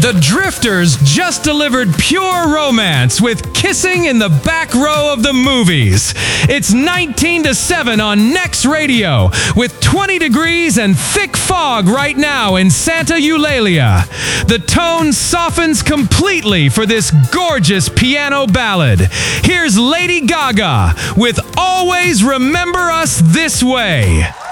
The Drifters just delivered pure romance with Kissing in the Back Row of the Movies. It's 19 to 7 on Next Radio with 20 degrees and thick fog right now in Santa Eulalia. The tone softens completely for this gorgeous piano ballad. Here's Lady Gaga with Always Remember Us This Way.